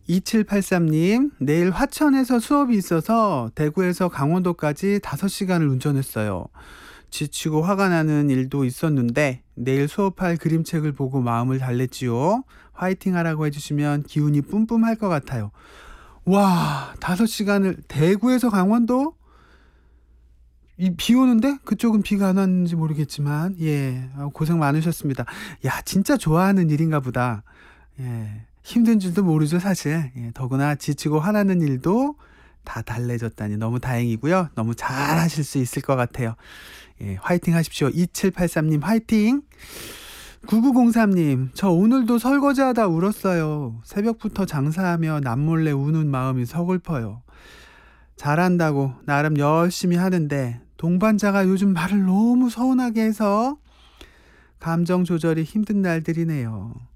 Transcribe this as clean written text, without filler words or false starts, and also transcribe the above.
2783님, 내일 화천에서 수업이 있어서 대구에서 강원도까지 5시간을 운전했어요. 지치고 화가 나는 일도 있었는데 내일 수업할 그림책을 보고 마음을 달랬지요. 화이팅 하라고 해주시면 기운이 뿜뿜할 것 같아요. 와, 5시간을 대구에서 강원도? 비 오는데? 그쪽은 비가 안 왔는지 모르겠지만, 예, 고생 많으셨습니다. 야, 진짜 좋아하는 일인가 보다. 예, 힘든 줄도 모르죠, 사실. 예, 더구나 지치고 화나는 일도 다 달래졌다니 너무 다행이고요. 너무 잘 하실 수 있을 것 같아요. 예, 화이팅 하십시오. 2783님 화이팅! 9903님, 저 오늘도 설거지하다 울었어요. 새벽부터 장사하며 남몰래 우는 마음이 서글퍼요. 잘한다고 나름 열심히 하는데 동반자가 요즘 말을 너무 서운하게 해서 감정 조절이 힘든 날들이네요.